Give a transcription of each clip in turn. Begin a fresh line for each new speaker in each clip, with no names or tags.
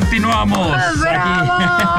Continuamos.
¡Bravo!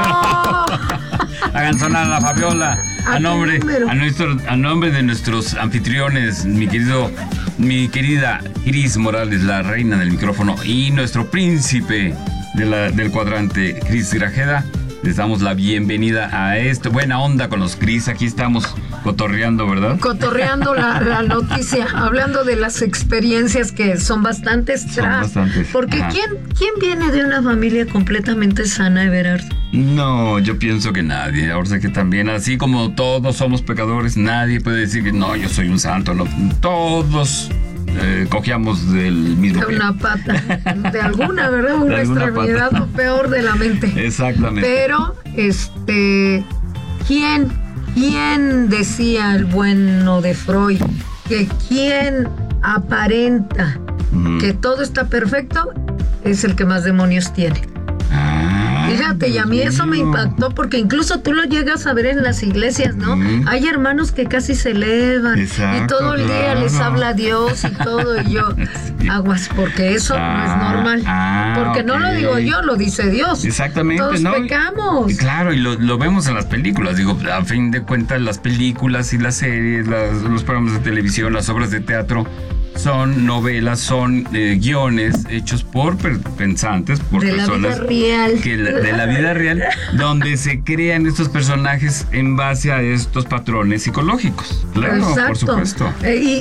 Hagan sonar la Fabiola. A nombre de nuestros anfitriones, mi querida Cris Morales, la reina del micrófono, y nuestro príncipe del cuadrante, Cris Grajeda, les damos la bienvenida a esto. Buena onda con los Cris, aquí estamos cotorreando, ¿verdad?
Cotorreando la noticia, hablando de las experiencias que son bastantes. Porque ¿quién viene de una familia completamente sana, Everardo?
No, yo pienso que nadie. Ahora que también, así como todos somos pecadores, nadie puede decir que no, yo soy un santo. No, todos cogíamos del mismo
de una pata, de alguna, ¿verdad? Una extremidad o peor de la mente.
Exactamente.
Pero, ¿quién decía el bueno de Freud que quien aparenta que todo está perfecto es el que más demonios tiene? Fíjate, y a mí eso me impactó porque incluso tú lo llegas a ver en las iglesias, ¿no? Hay hermanos que casi se elevan.
Exacto,
y todo el día les habla a Dios y todo, y yo, aguas, porque eso no es normal. Porque no lo digo yo, lo dice Dios.
Exactamente,
todos
¿no?
pecamos.
Claro, y lo vemos en las películas. Digo, a fin de cuentas, las películas y las series, los programas de televisión, las obras de teatro, son novelas, son guiones hechos por pensantes, por personas de la vida real, donde se crean estos personajes en base a estos patrones psicológicos. Claro, exacto. Por supuesto.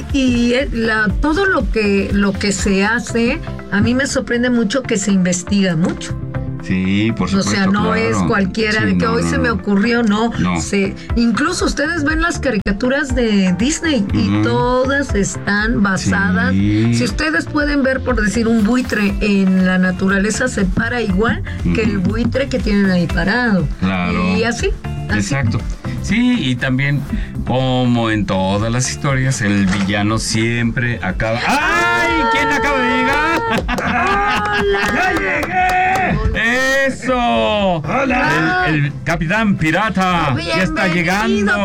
Todo lo que se hace, a mí me sorprende mucho que se investiga mucho.
Sí, por supuesto.
O sea, no es cualquiera de que hoy se me ocurrió, no. Incluso ustedes ven las caricaturas de Disney y todas están basadas. Sí. Si ustedes pueden ver, por decir, un buitre en la naturaleza se para igual que el buitre que tienen ahí parado.
Claro.
Y así.
Exacto. Sí, y también, como en todas las historias, el villano siempre acaba... ¡Ay! ¿Quién acaba de llegar?
¡Hola!
¡Ya llegué! ¡Eso!
¡Hola!
El capitán pirata ya está llegando,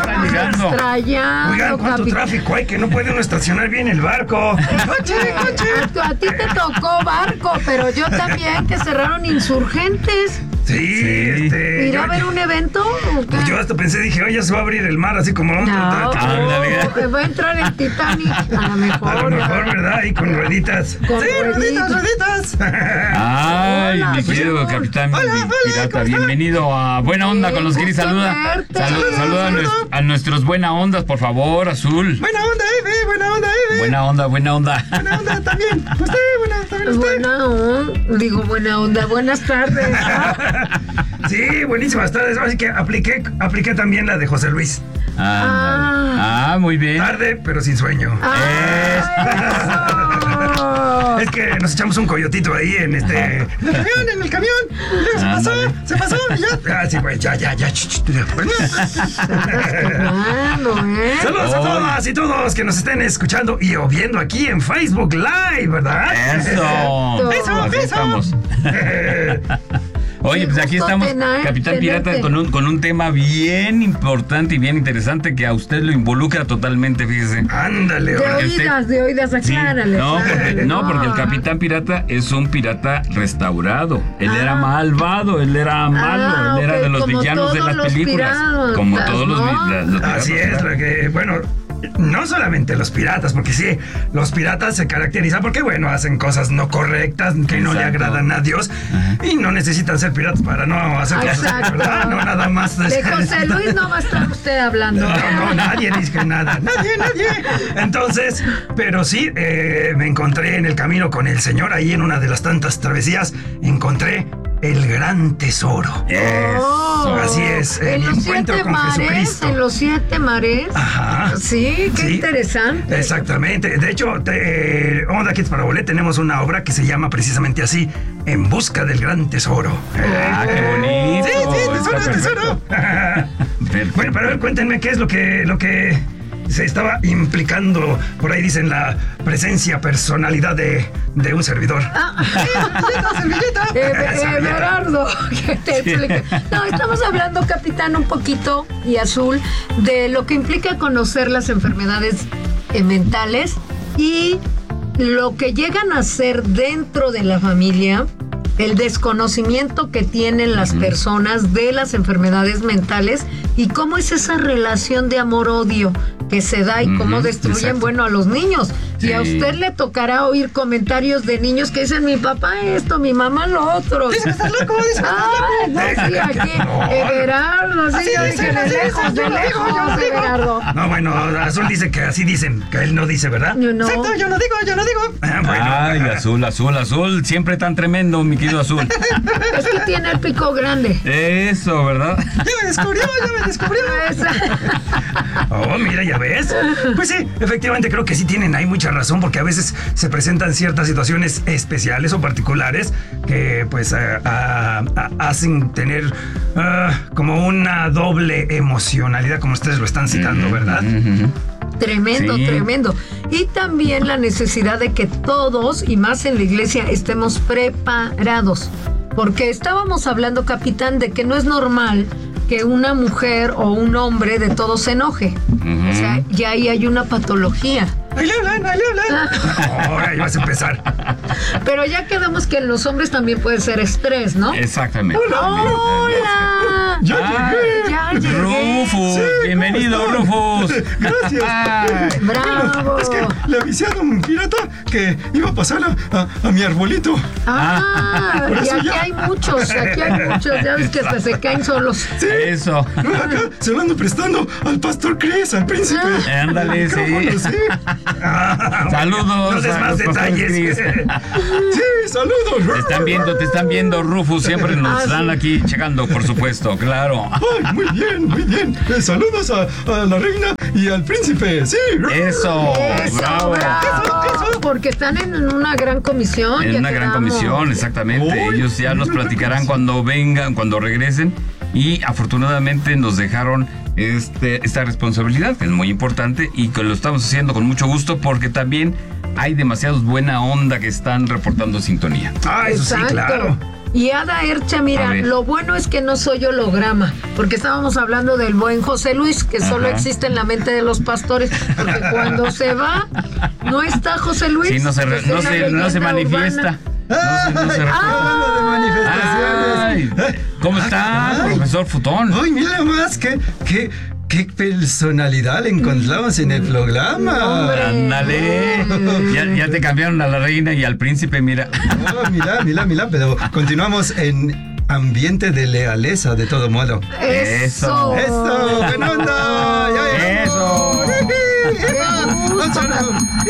Oigan, ¿cuánto tráfico hay que no puede uno estacionar bien el barco?
¡Coche! A ti te tocó barco, pero yo también, que cerraron Insurgentes.
Sí,
¿Ir a ver un evento?
Pues yo hasta dije, oye, se va a abrir el mar, así como
va a entrar el Titanic, a lo mejor,
¿verdad? Y con rueditas. Rueditas.
Ay, hola, mi querido capitán pirata, bienvenido a Buena Onda con los Cris. Saluda a nuestros Buena Ondas, por favor, Azul.
Buena onda, buena onda,
Buena onda.
Buena onda también.
Buena onda, buenas tardes.
Sí, buenísimas tardes. Así que apliqué también la de José Luis.
Muy bien.
Tarde, pero sin sueño. Es que nos echamos un coyotito ahí en el camión. Se pasó y ya. Sí, pues, ya. Saludos a todas y todos que nos estén escuchando y o viendo aquí en Facebook Live, ¿verdad?
Eso. Estamos. Oye, pues aquí estamos, Capitán Pirata, con un tema bien importante y bien interesante que a usted lo involucra totalmente, fíjese.
Ándale,
de oídas, aclárale.
Porque el Capitán Pirata es un pirata restaurado. Él era malvado, él era malo, él era de los villanos de las películas. Como todos los piratas.
Así es, no solamente los piratas, porque sí, los piratas se caracterizan porque, hacen cosas no correctas, que no le agradan a Dios, y no necesitan ser piratas para no hacer cosas, ¿verdad? No, nada más.
De José Luis no va a estar usted hablando.
No, nadie dice nada. Nadie. Entonces, pero sí, me encontré en el camino con el Señor, ahí en una de las tantas travesías, encontré el gran tesoro. Así es, mi encuentro con Jesucristo.
En los 7 mares.
Ajá.
Sí, qué interesante.
Exactamente. De hecho, Onda Kids Parabolé tenemos una obra que se llama precisamente así, En busca del gran tesoro.
¡Qué bonito!
Sí, tesoro. Bueno, pero a ver, cuéntenme qué es lo que se estaba implicando, por ahí dicen, la presencia, personalidad de un servidor.
Everardo, ¿qué te explica? No, estamos hablando, capitán, un poquito, y Azul, de lo que implica conocer las enfermedades mentales y lo que llegan a ser dentro de la familia el desconocimiento que tienen las personas de las enfermedades mentales y cómo es esa relación de amor-odio que se da y cómo destruyen, bueno, a los niños.
Sí.
Y a usted le tocará oír comentarios de niños que dicen, mi papá esto, mi mamá lo otro.
Dice que estás loco, dice que estás loco.
No, sí, aquí, Everardo, sí, yo dije de lejos, Everardo.
No, bueno, Azul dice que así dicen, que él no dice, ¿verdad?
No.
Exacto, yo no digo.
Ay, Azul, siempre tan tremendo, mi querido Azul.
Es que tiene el pico grande.
Eso, ¿verdad?
Ya me descubrió. Oh, mira, ya ves. Pues sí, efectivamente creo que sí tienen ahí mucha razón, porque a veces se presentan ciertas situaciones especiales o particulares que pues hacen tener como una doble emocionalidad, como ustedes lo están citando, ¿verdad?
Tremendo,
Sí.
tremendo. Y también la necesidad de que todos, y más en la iglesia, estemos preparados. Porque estábamos hablando, capitán, de que no es normal que una mujer o un hombre de todo se enoje. O sea, ya ahí hay una patología.
Ahí le hablan. Ahora ya vas a empezar.
Pero ya quedamos que en los hombres también puede ser estrés, ¿no?
Exactamente.
¡Hola!
Ya llegué.
Rufus, bienvenido, Rufus.
Gracias.
¡Bravo!
Es que le avisé a don Pirata que iba a pasar a mi arbolito.
Y aquí hay muchos, ya ves que hasta se caen solos.
Eso.
Acá se lo ando prestando al pastor Cris, al príncipe.
Ándale, sí.
Micrófono, sí.
Saludos.
No des
a
más
los pastores
detalles.
Cris.
Sí, saludos.
Te están viendo, Rufus. Siempre nos están
sí.
aquí checando, por supuesto, claro.
Ay, muy bien. Saludos a la reina y al príncipe. Sí.
Eso, bravo.
Eso.
Porque están en una gran comisión.
En
ya
una gran
quedamos.
comisión, exactamente.
Uy,
Ellos ya nos
una gran
platicarán
comisión.
cuando vengan, cuando regresen. Y afortunadamente nos dejaron esta responsabilidad, que es muy importante y que lo estamos haciendo con mucho gusto porque también hay demasiados buena onda que están reportando sintonía.
Ah, eso sí,
Exacto.
claro.
Y Ada Ercha,
A
mira,
ver.
lo bueno es que no soy holograma, porque estábamos hablando del buen José Luis, que solo
Ajá.
existe en la mente de los pastores, porque cuando se va, no está José Luis.
Sí, no se
leyenda
manifiesta.
urbana.
No se reporta.
Hablando de manifestaciones.
Ay, ¿cómo está, profesor Futón?
Ay, mira más, qué personalidad le encontramos en el programa.
Hombre.
Ándale. Ya te cambiaron a la reina y al príncipe, mira.
Oh, mira, pero continuamos en ambiente de lealeza de todo modo.
Eso.
¡Eso! ¡Buena onda! ¡Ya llegamos!
Qué
¡Un saludo!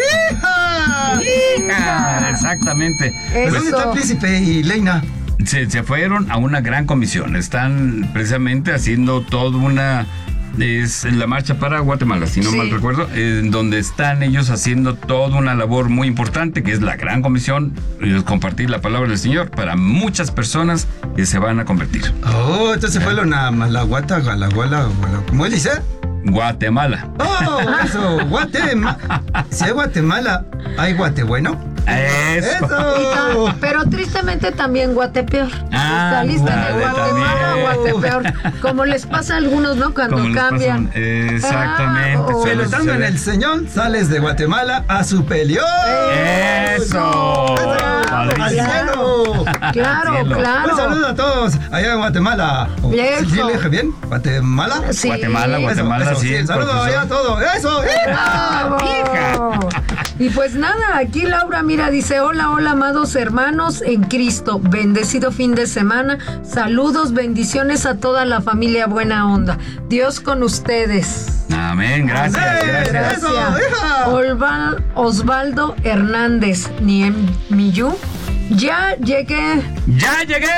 ¡Hija!
Exactamente.
Eso.
¿Dónde está el príncipe y Leina?
Se fueron a una gran comisión. Están precisamente haciendo toda una... Es la marcha para Guatemala, si no
Sí.
mal recuerdo, donde están ellos haciendo toda una labor muy importante, que es la gran comisión, compartir la palabra del Señor para muchas personas que se van a convertir.
Oh, entonces fueron a Malaguata, Galaguala, ¿cómo dice?
Guatemala.
Oh, eso, Guatemala. Si hay Guatemala, ¿hay Guate bueno?
Eso.
¡Eso!
Pero tristemente también Guatepeor. Saliste de
Ándale,
Guatemala a
también.
Guatepeor. Como les pasa a algunos, ¿no? Cuando
Como les
cambian.
pasan, exactamente.
Ah,
suele
Pero estando en
suceder.
el Señor, sales de Guatemala a Superior.
¡Eso!
¡Al
Padrísimo.
cielo!
Claro,
Cielo.
claro.
Un saludo a todos allá en Guatemala.
Eso.
¿Sí le dije bien? ¿Guatemala?
Sí.
Guatemala,
Eso,
Guatemala, sí.
Un saludo
profesor.
allá a todos. ¡Eso!
¡Bravo! Y pues nada, aquí Laura, mira, dice, hola, amados hermanos en Cristo, bendecido fin de semana, saludos, bendiciones a toda la familia Buena Onda, Dios con ustedes.
Amén, gracias, gracias.
Gracias.
Eso, hija.
Osvaldo Hernández, Niemiyú, ya llegué.
¡Ya llegué!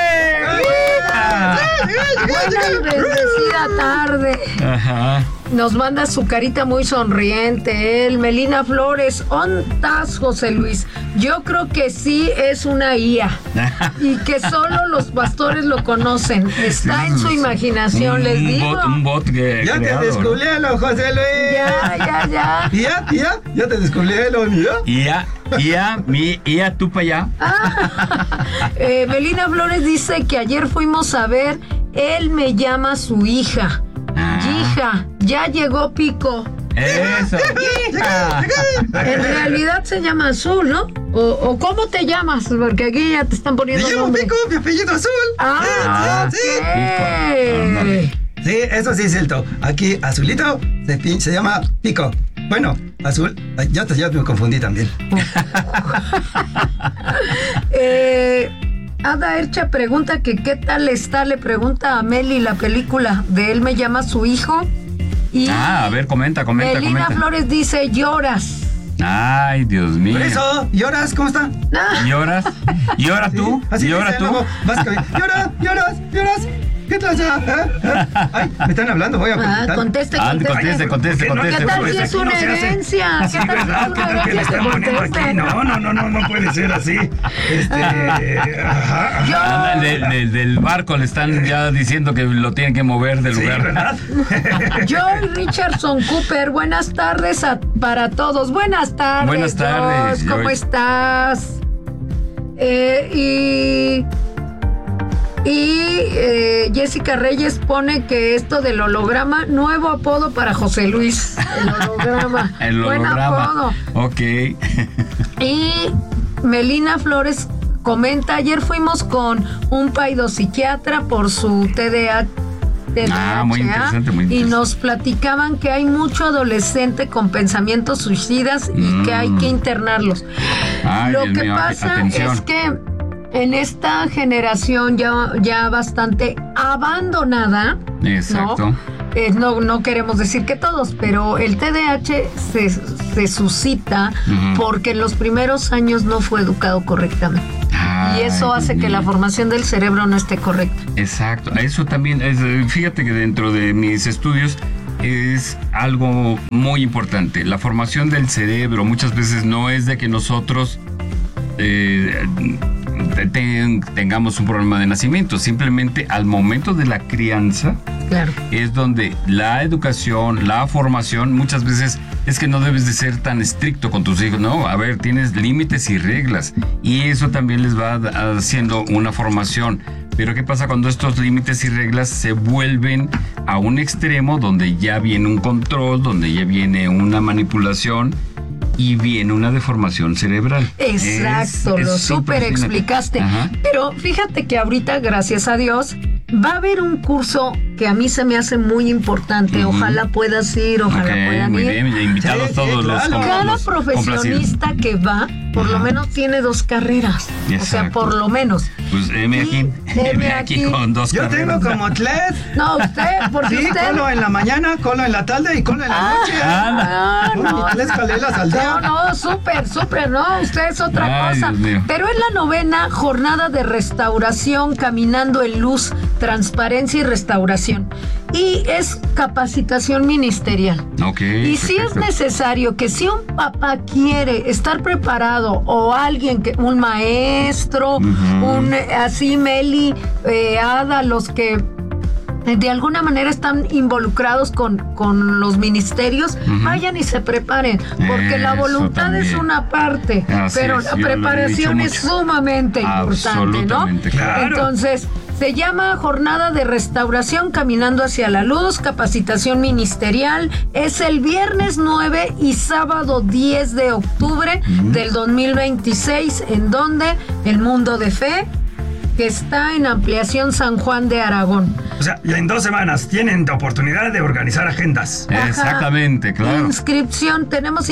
Buena y bendecida tarde.
Ajá.
Nos manda su carita muy sonriente. Él, Melina Flores, ¿ontas, José Luis? Yo creo que sí es una IA y que solo los pastores lo conocen. Está en su imaginación, les digo.
Un bot que
Ya te
creado, ¿no?
descubrieron, José Luis.
Ya.
Ya te descubrieron, ¿ya?
Y a tú para allá.
Melina Flores dice que ayer fuimos a ver Él me llama a su hija. Hija, ya llegó Pico.
Eso.
En realidad se llama Azul, ¿no? ¿O cómo te llamas? Porque aquí ya te están
Me
poniendo
llamo
nombre.
Pico, mi apellido Azul.
Ah,
sí.
ok.
Sí, eso sí es cierto. Aquí Azulito se llama Pico. Bueno, Azul, ya me confundí también.
Ada Ercha pregunta que qué tal está, le pregunta a Meli la película de Él me llama su hijo. Y
A ver, comenta.
Melina Flores dice, lloras.
Ay, Dios mío.
Por eso, ¿lloras? ¿Cómo está?
¿Lloras? ¿Llora tú?
Así
¿Llora
dice,
tú?
luego, lloras. ¿Qué pasa? Ay, me están hablando, voy a contestar.
Conteste.
Conteste.
¿Qué tal si es una herencia?
Así, ¿verdad? ¿Qué tal que le están poniendo aquí? No puede ser así. Ajá.
Del barco le están ya diciendo que lo tienen que mover del
Sí,
lugar.
¿verdad?
Joy Richardson Cooper, buenas tardes para todos. Buenas tardes.
Buenas tardes,
Joy, ¿cómo
Joy.
estás? Jessica Reyes pone que esto del holograma, nuevo apodo para José Luis. El holograma.
El
Buen
holograma.
apodo.
Ok.
Y Melina Flores comenta, ayer fuimos con un paidopsiquiatra por su TDAH.
Muy interesante, muy interesante.
Y nos platicaban que hay mucho adolescente con pensamientos suicidas y que hay que internarlos.
Ay,
Lo
Dios
que
mío,
pasa
atención.
es que en esta generación ya bastante abandonada,
Exacto.
no queremos decir que todos, pero el TDAH se suscita porque en los primeros años no fue educado correctamente. Y eso hace que la formación del cerebro no esté correcta.
Exacto. Eso también, fíjate que dentro de mis estudios es algo muy importante. La formación del cerebro muchas veces no es de que nosotros tengamos un problema de nacimiento. Simplemente al momento de la crianza,
Claro.
es donde la educación, la formación, muchas veces es que no debes de ser tan estricto con tus hijos, no, a ver, tienes límites y reglas y eso también les va haciendo una formación. Pero ¿qué pasa cuando estos límites y reglas se vuelven a un extremo donde ya viene un control, donde ya viene una manipulación y viene una deformación cerebral?
Exacto, lo súper explicaste.
Ajá.
Pero fíjate que ahorita, gracias a Dios, va a haber un curso que a mí se me hace muy importante. Ojalá puedas ir, ojalá puedan
muy
ir.
bien, invitados
Sí,
todos los
claro.
Cada
los
profesionista que va, por lo menos tiene 2 carreras. O sea,
Exacto.
por lo menos.
Pues M aquí con 2
Yo
carreras.
tengo como 3.
No, usted, porque
Sí,
usted...
colo en la mañana, colo en la tarde y colo en la noche.
no.
3 calelas al día.
No, súper, no, usted es otra
Ay,
cosa.
Dios mío.
Pero es la 9ª jornada de restauración Caminando en Luz, Transparencia y Restauración. Y es capacitación ministerial.
Ok,
Y si es
perfecto.
necesario que si un papá quiere estar preparado o alguien, un maestro, así Meli, Ada, los que de alguna manera están involucrados con los ministerios, vayan y se preparen, porque la
Eso
voluntad es
también.
una parte,
Así
pero
es,
la
yo lo he
preparación
dicho
es
mucho.
sumamente importante, ¿no?
Absolutamente, claro.
Entonces, se llama Jornada de Restauración Caminando hacia la Luz, capacitación ministerial. Es el viernes 9 y sábado 10 de octubre del 2026, en donde el Mundo de Fe, que está en Ampliación San Juan de Aragón.
O sea, ya en 2 semanas tienen la oportunidad de organizar agendas.
Exactamente, claro.
Inscripción,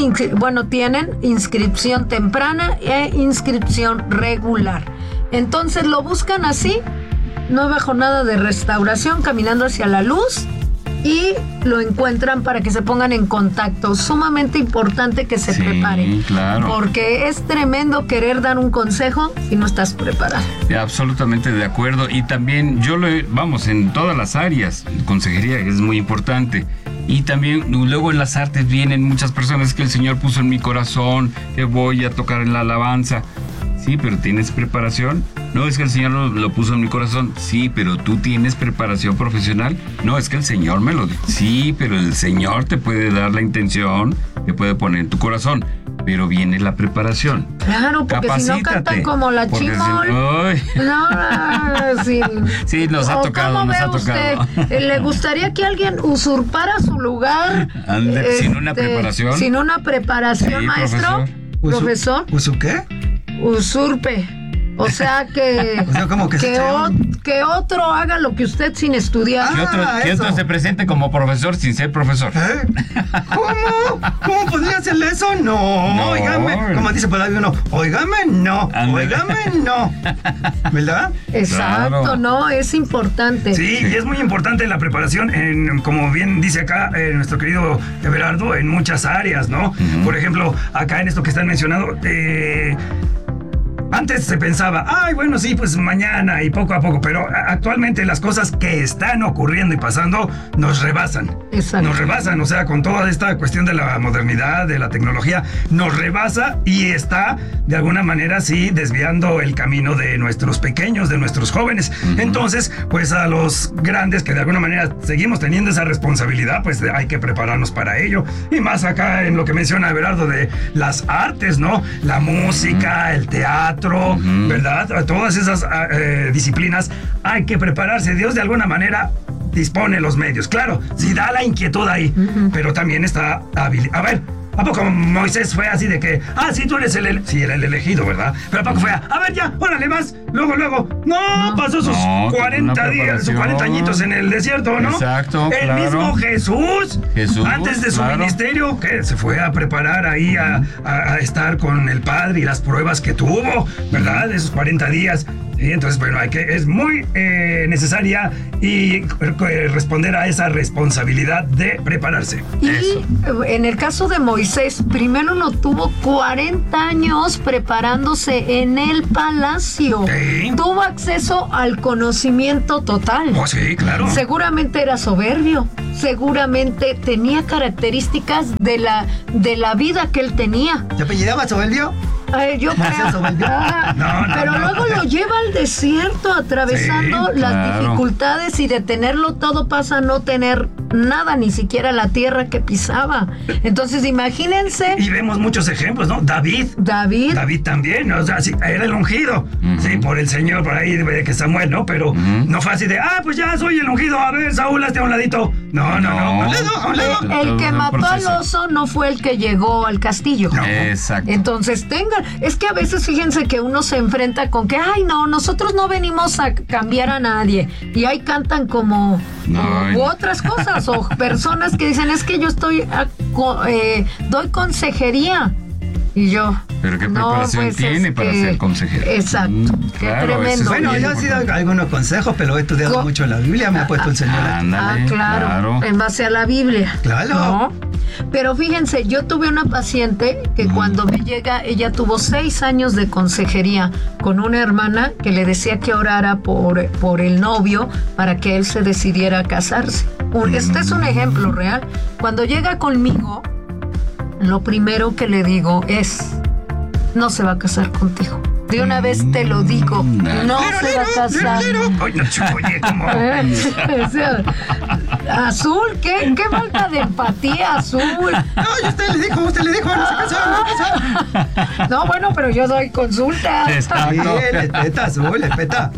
tienen inscripción temprana e inscripción regular. Entonces lo buscan así, Nueva Jornada de Restauración Caminando hacia la Luz, y lo encuentran para que se pongan en contacto. Sumamente importante que se preparen.
Claro.
Porque es tremendo querer dar un consejo si no estás preparado.
Absolutamente de acuerdo. Y también en todas las áreas, consejería es muy importante. Y también luego en las artes vienen muchas personas que el Señor puso en mi corazón, que voy a tocar en la alabanza. Sí, pero ¿tienes preparación? No, es que el Señor lo puso en mi corazón. Sí, pero ¿tú tienes preparación profesional? No, es que el Señor me lo dio. Sí, pero el Señor te puede dar la intención, te puede poner en tu corazón. Pero viene la preparación.
Claro, porque si no cantan como la
Porque
Chimol.
no, Sí, nos ha tocado,
¿cómo
nos
ve
ha tocado.
usted? ¿Le gustaría que alguien usurpara su lugar?
Sin una preparación.
Sin una preparación,
Sí,
maestro. Profesor.
¿Usu qué?
Usurpe. O sea que,
O sea, ¿cómo que se echa
que otro haga lo que usted sin estudiar.
Que otro
eso.
se presente como profesor sin ser profesor.
¿Cómo? ¿Cómo podría hacerle eso? No, óigame. Como dice por ahí uno, óigame, no.
Ándale.
Óigame, no. ¿Verdad?
Exacto,
Claro.
no, es importante.
Sí, y es muy importante la preparación, como bien dice acá nuestro querido Everardo, en muchas áreas, ¿no? Por ejemplo, acá en esto que están mencionando, antes se pensaba, ay, bueno, sí, pues mañana y poco a poco, pero actualmente las cosas que están ocurriendo y pasando nos rebasan.
Exacto.
Nos rebasan, o sea, con toda esta cuestión de la modernidad, de la tecnología, nos rebasa y está, de alguna manera, sí, desviando el camino de nuestros pequeños, de nuestros jóvenes. Entonces, pues a los grandes que de alguna manera seguimos teniendo esa responsabilidad, pues hay que prepararnos para ello. Y más acá en lo que menciona Everardo de las artes, ¿no? La música, el teatro, ¿verdad? Todas esas disciplinas hay que prepararse. Dios de alguna manera dispone los medios. Claro, sí da la inquietud ahí, pero también está hábil. A ver, ¿a poco Moisés fue así de que, sí, tú eres sí, era el elegido, ¿verdad? Pero ¿a poco fue a ver ya, órale más, luego, no, pasó sus
No,
40 días, sus 40 añitos en el desierto, ¿no?
Exacto,
El
claro.
mismo Jesús, antes de su
claro.
ministerio, que se fue a preparar ahí a estar con el Padre y las pruebas que tuvo, ¿verdad? Esos 40 días. Sí, entonces, bueno, es muy necesaria y responder a esa responsabilidad de prepararse.
Y
Eso.
en el caso de Moisés, primero lo tuvo 40 años preparándose en el palacio.
Sí.
Tuvo acceso al conocimiento total.
Oh, sí, claro.
Seguramente era soberbio, seguramente tenía características de la vida que él tenía.
¿Te apellidaba soberbio?
Yo creo.
soberbio? No,
Pero
no.
luego lo lleva al desierto atravesando
Sí,
las
claro.
dificultades y de tenerlo todo pasa a no tener nada, ni siquiera la tierra que pisaba. Entonces imagínense,
Y vemos muchos ejemplos, ¿no? David también, o sea, sí, era el ungido, sí, por el Señor, por ahí de que Samuel, ¿no? Pero no fue así de, pues ya soy el ungido, a ver, Saúl, hazte a un ladito. No, a un lado.
el que mató al
proceso.
oso no fue el que llegó al castillo.
No.
Exacto.
Entonces es que a veces fíjense que uno se enfrenta con que, no, nosotros no venimos a cambiar a nadie. Y ahí cantan como u otras cosas, o personas que dicen, es que yo doy consejería. Y yo.
Pero ¿qué preparación tiene para ser consejero?
Exacto. Qué
Claro,
tremendo.
eso es
Bueno,
bien
yo he sido
importante.
algunos consejos, pero he estudiado mucho la Biblia, me ha puesto el Señor aquí.
Ándale,
Claro, en base a la Biblia.
Claro.
¿No? Pero fíjense, yo tuve una paciente que cuando me llega, ella tuvo 6 años de consejería con una hermana que le decía que orara por el novio para que él se decidiera a casarse. Este es un ejemplo real. Cuando llega conmigo, lo primero que le digo es, no se va a casar contigo. De una vez te lo digo, no se va a casar.
Ay, no, oye, ¿cómo?
O sea, Azul, ¿qué falta de empatía, Azul?
No, y usted le dijo, no se casó.
No, bueno, pero yo doy consulta.
Sí,
Exacto.
respeta, Azul, respeta.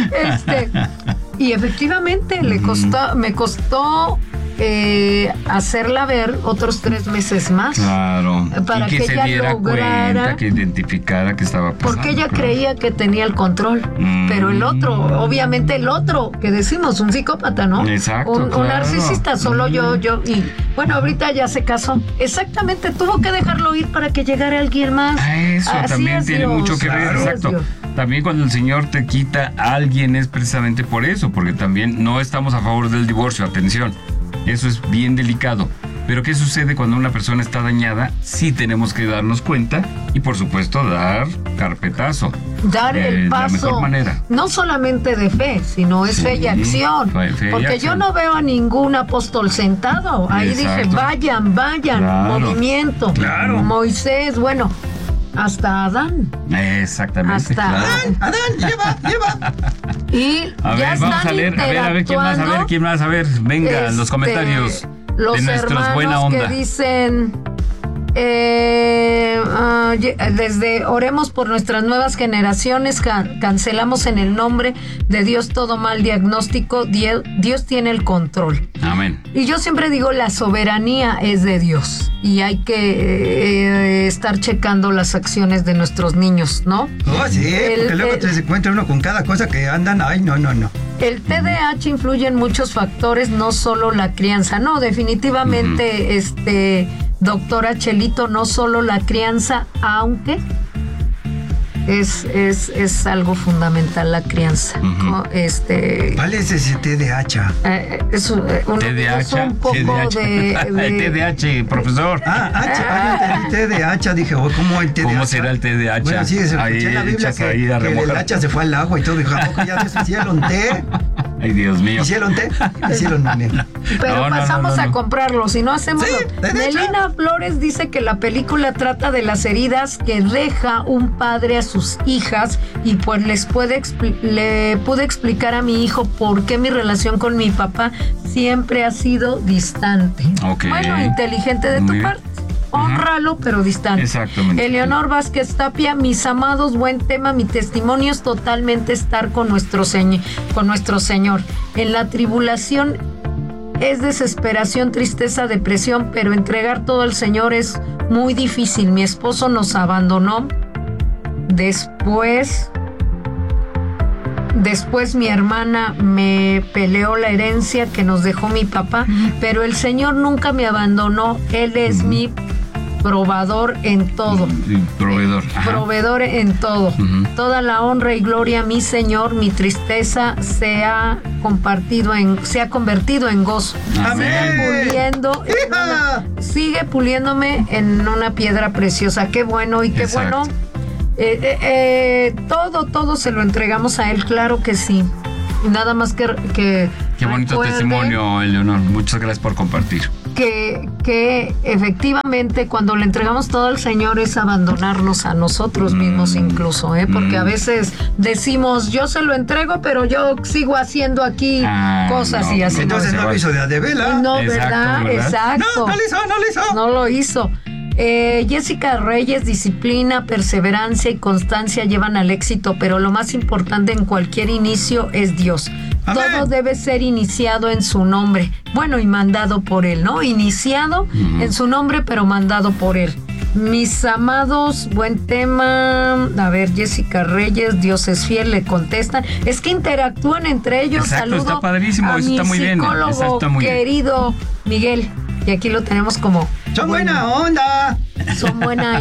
Y efectivamente me costó hacerla ver otros 3 meses más.
Claro.
Para
y que
que
se
ella
diera
lograra-
cuenta, que identificara que estaba pasando.
Porque ella
claro.
creía que tenía el control. Pero el otro, obviamente el otro, que decimos, un psicópata, ¿no?
Exacto,
Un
claro.
narcisista, solo yo. Y bueno, ahorita ya se casó. Exactamente, tuvo que dejarlo ir para que llegara alguien más.
Eso
Así
también
es
tiene
Dios.
mucho que ver,
Claro.
exacto.
Dios.
También cuando el Señor te quita a alguien es precisamente por eso, porque también no estamos a favor del divorcio, atención, eso es bien delicado. Pero ¿qué sucede cuando una persona está dañada? Sí tenemos que darnos cuenta y por supuesto dar carpetazo.
Dar
de
el
la mejor
paso,
manera.
no solamente de fe, sino es
Sí,
fe y acción.
fe y
Porque yo
acción.
no veo a ningún apóstol sentado. Ahí dije,
Exacto.
vayan,
Claro.
movimiento.
Claro.
Moisés, bueno, hasta Adán.
Exactamente.
Hasta
claro.
Adán, lleva.
Y
A
ya
ver, vamos
están
a ver quién más, quién más, venga, los comentarios
los
de nuestros
hermanos
buena onda.
que dicen, Desde oremos por nuestras nuevas generaciones, cancelamos en el nombre de Dios todo mal diagnóstico. Dios tiene el control.
Amén.
Y yo siempre digo, la soberanía es de Dios y hay que estar checando las acciones de nuestros niños, ¿no?
Oh, sí, porque luego se encuentra uno con cada cosa que andan, ay, no.
El TDAH influye en muchos factores, no solo la crianza. No, definitivamente, doctora Chelito, no solo la crianza, aunque es algo fundamental la crianza. ¿No?
¿Cuál es ese TDAH?
Es un poco
TDAH, profesor.
TDAH, dije, ¿cómo el TDAH?
¿Cómo será el TDAH?
Bueno, sí, se escuché en la Biblia que el hacha se fue al agua y todo, dijo, ¿a poco ya hicieron té?
Ay, Dios mío.
¿Hicieron té? Hicieron mame.
Pero pasamos a comprarlo, si no hacemos... Sí, Melina Flores dice que la película trata de las heridas que deja un padre a sus hijas y pues le pude explicar a mi hijo por qué mi relación con mi papá siempre ha sido distante.
Okay.
Bueno, inteligente de tu parte. Hónralo, pero distante.
Exactamente.
Eleonor Vázquez Tapia, mis amados, buen tema, mi testimonio es totalmente estar con nuestro Señor. En la tribulación es desesperación, tristeza, depresión, pero entregar todo al Señor es muy difícil. Mi esposo nos abandonó. Después mi hermana me peleó la herencia que nos dejó mi papá, pero el Señor nunca me abandonó. Él es mi probador en todo. Proveedor en todo. Toda la honra y gloria a mi Señor. Mi tristeza se ha convertido en gozo. Sigue puliéndome en una piedra preciosa. Qué bueno y qué bueno. Todo se lo entregamos a Él, claro que sí. Nada más que
qué bonito testimonio, Eleonor. Muchas gracias por compartir.
Que efectivamente cuando le entregamos todo al Señor es abandonarnos a nosotros mismos incluso, porque a veces decimos, yo se lo entrego, pero yo sigo haciendo aquí cosas y así.
Entonces no lo hizo de Adevela.
No, ¿verdad? Exacto.
No lo hizo.
No lo hizo. Jessica Reyes, disciplina, perseverancia y constancia llevan al éxito, pero lo más importante en cualquier inicio es Dios. Amén. Todo debe ser iniciado en su nombre. Bueno, y mandado por Él, ¿no? Iniciado en su nombre, pero mandado por Él. Mis amados, buen tema. A ver, Jessica Reyes, Dios es fiel, le contestan. Es que interactúan entre ellos.
Exacto,
saludo
está padrísimo,
a
eso
mi
está muy bien.
psicólogo querido Miguel. Y aquí lo tenemos como...
¡Son buena onda!
Son buena.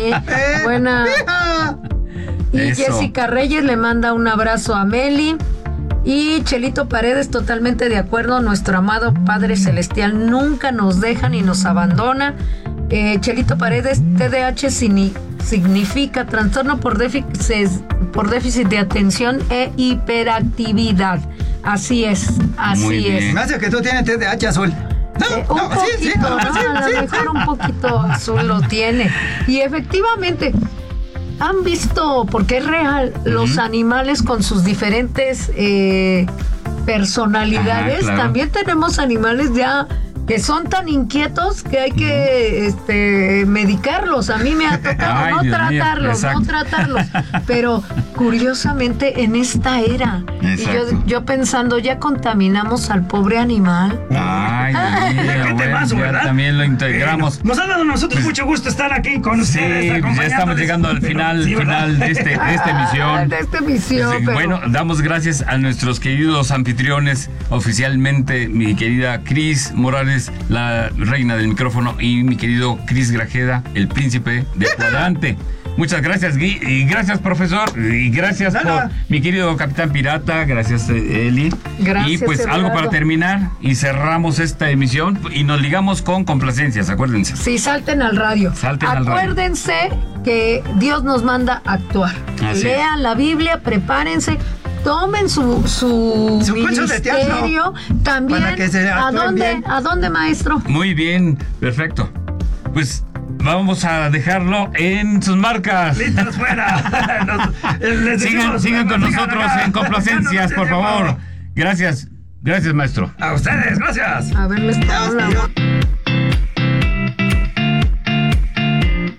Y
Eso.
Jessica Reyes le manda un abrazo a Meli. Y Chelito Paredes, totalmente de acuerdo. Nuestro amado Padre Celestial nunca nos deja ni nos abandona. Chelito Paredes, TDAH significa trastorno por déficit de atención e hiperactividad. Así es.
Me hace que tú tienes TDAH azul.
A lo mejor un poquito azul lo tiene. Y efectivamente, han visto, porque es real, los animales con sus diferentes personalidades.
Claro.
También tenemos animales ya que son tan inquietos que hay que medicarlos. A mí me ha tocado no tratarlos, pero curiosamente en esta era.
Exacto.
Y yo pensando, ya contaminamos al pobre animal.
Ay,
¿Qué temazo, verdad?
También lo integramos.
Nos ha dado a nosotros mucho gusto estar aquí con ustedes.
Sí, ya estamos llegando al final de esta emisión.
De esta emisión.
Pero... Bueno, damos gracias a nuestros queridos anfitriones, oficialmente mi querida Cris Morales, la reina del micrófono, y mi querido Cris Grajeda, el príncipe de cuadrante. Muchas gracias, Gui, y gracias, profesor, y gracias por mi querido capitán pirata, gracias, Eli.
Gracias,
y pues
Eduardo.
algo para terminar, y cerramos esta emisión, y nos ligamos con complacencias, acuérdense.
Sí, salten al radio. Acuérdense que Dios nos manda a actuar. Lean la Biblia, prepárense. Tomen su ministerio también. ¿A dónde, maestro?
Muy bien, perfecto. Pues vamos a dejarlo en sus marcas.
¡Listos fuera!
Sigan con nosotros en complacencias, por favor. Gracias, maestro.
A ustedes, gracias.
A ver, les pongo la...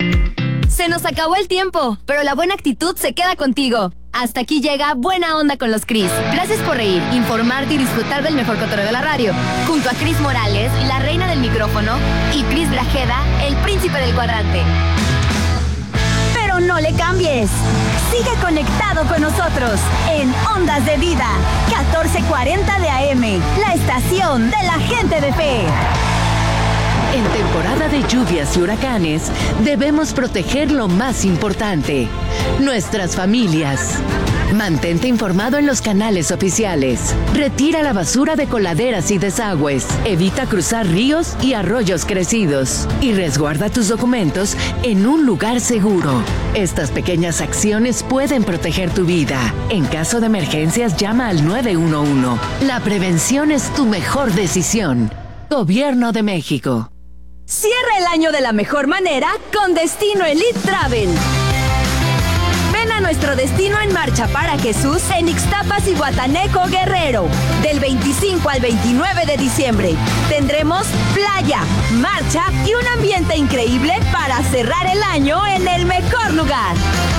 nos acabó el tiempo, pero la buena actitud se queda contigo. Hasta aquí llega Buena Onda con los Cris. Gracias por reír, informarte y disfrutar del mejor cotorreo de la radio. Junto a Cris Morales, la reina del micrófono, y Cris Grajeda, el príncipe del cuadrante.
Pero no le cambies. Sigue conectado con nosotros en Ondas de Vida, 1440 de AM, la estación de la gente de fe.
En temporada de lluvias y huracanes, debemos proteger lo más importante, nuestras familias. Mantente informado en los canales oficiales. Retira la basura de coladeras y desagües. Evita cruzar ríos y arroyos crecidos. Y resguarda tus documentos en un lugar seguro. Estas pequeñas acciones pueden proteger tu vida. En caso de emergencias, llama al 911. La prevención es tu mejor decisión. Gobierno de México.
Cierra el año de la mejor manera con Destino Elite Travel. Ven a nuestro Destino en Marcha para Jesús en Ixtapas y Guataneco, Guerrero. Del 25 al 29 de diciembre tendremos playa, marcha y un ambiente increíble para cerrar el año en el mejor lugar.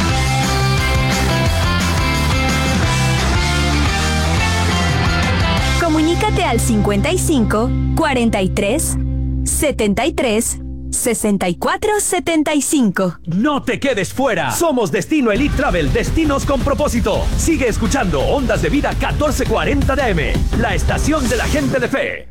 Comunícate al 55 43 73 64 75.
No te quedes fuera. Somos Destino Elite Travel, destinos con propósito. Sigue escuchando Ondas de Vida 1440 de AM, la estación de la gente de fe.